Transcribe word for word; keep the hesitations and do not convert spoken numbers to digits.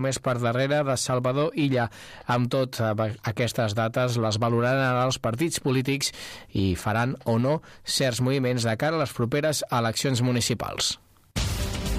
més per darrere de Salvador Illa. Amb tot, aquestes dates les valoraran els partits polítics i faran o no certs moviments de cara a les properes eleccions municipals.